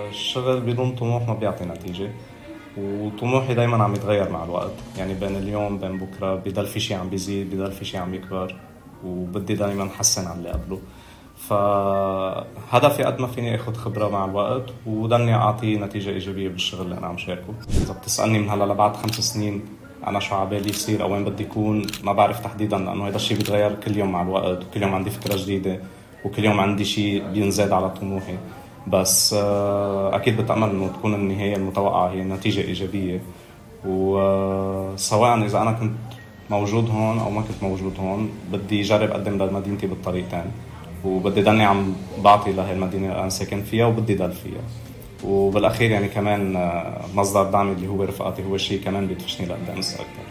الشغل بدون طموح ما بيعطي نتيجة، وطموحي دايما عم يتغير مع الوقت. يعني بين اليوم بين بكرة بضل في شي عم بيزيد، بضل في شي عم يكبر، وبدي دايما حسن عن اللي قبله. فهدفي قد ما فيني اخد خبرة مع الوقت وضلني اعطي نتيجة ايجابية بالشغل اللي انا عم شاركه. اذا بتسألني من هلا لبعد 5 سنين انا شو عبالي يصير او وين بدي يكون، ما بعرف تحديدا، لانه هذا الشيء بيتغير كل يوم مع الوقت، وكل يوم عندي فكرة جديدة، وكل يوم عندي شيء بينزاد على طموحي. بس اكيد بتأمل انه تكون النهاية المتوقعة هي نتيجة ايجابية. وسواء اذا انا كنت موجود هون او ما كنت موجود هون، بدي اجرب اقدم لمدينتي بالطريقتين، وبدي ضلني عم بعطي لهي المدينة اللي انا ساكن فيها وبدي ضل فيها. وبالاخير يعني كمان مصدر دعمي اللي هو رفقاتي هو شيء كمان بيدفشني لقدام اكثر.